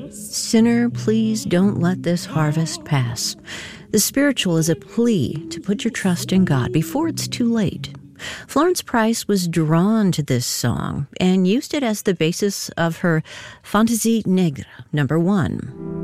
Sinner, please don't let this harvest pass. The spiritual is a plea to put your trust in God before it's too late. Florence Price was drawn to this song and used it as the basis of her Fantaisie Negre, number 1.